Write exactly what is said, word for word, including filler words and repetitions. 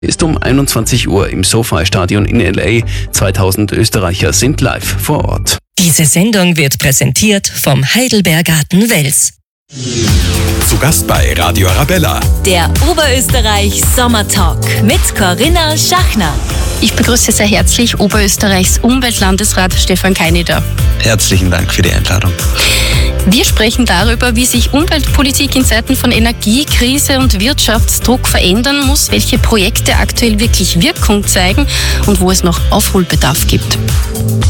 Ist um einundzwanzig Uhr im SoFi-Stadion in L A. zweitausend Österreicher sind live vor Ort. Diese Sendung wird präsentiert vom Heidelbergarten Wels. Zu Gast bei Radio Arabella. Der Oberösterreich Sommertalk mit Corinna Schachner. Ich begrüße sehr herzlich Oberösterreichs Umweltlandesrat Stefan Kainider. Herzlichen Dank für die Einladung. Wir sprechen darüber, wie sich Umweltpolitik in Zeiten von Energiekrise und Wirtschaftsdruck verändern muss, welche Projekte aktuell wirklich Wirkung zeigen und wo es noch Aufholbedarf gibt.